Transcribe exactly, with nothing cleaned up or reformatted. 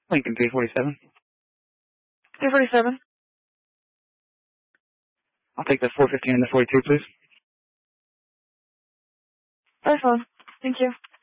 Lincoln three forty-seven. three forty-seven. I'll take the four fifteen and the forty-two, please. That's fine. Thank you.